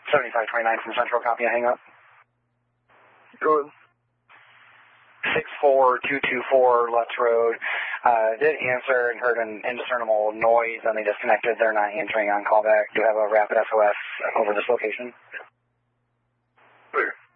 7529 from Central, copy a hang up. Go ahead. 64224 Lutz Road. Did answer and heard an indiscernible noise, and they disconnected. They're not answering on callback. Do you have a rapid SOS over this location? Clear.